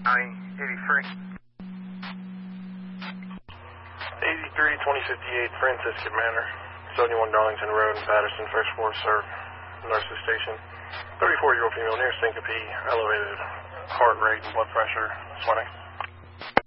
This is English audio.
I-83. 83-2058 Franciscan Manor, 71 Darlington Road in Patterson, first floor, sir. Nurses station. 34-year-old female near syncope, elevated heart rate and blood pressure, sweating.